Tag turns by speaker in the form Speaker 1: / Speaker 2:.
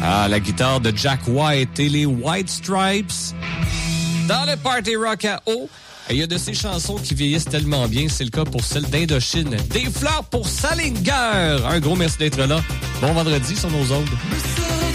Speaker 1: À la guitare de Jack White et les White Stripes. Dans le Party Rock à eau, il y a de ces chansons qui vieillissent tellement bien. C'est le cas pour celle d'Indochine. Des fleurs pour Salinger. Un gros merci d'être là. Bon vendredi sur nos ondes.